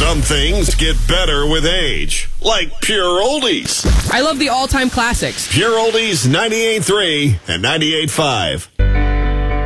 Some things get better with age, like Pure Oldies. I love the all-time classics. Pure Oldies 98.3 and 98.5.